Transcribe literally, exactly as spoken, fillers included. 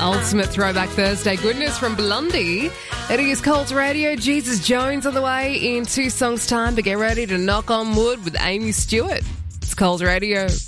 Ultimate Throwback Thursday goodness from Blondie. It is Coles Radio. Jesus Jones on the way in two songs' time to get ready to knock on wood with Amy Stewart. It's Coles Radio.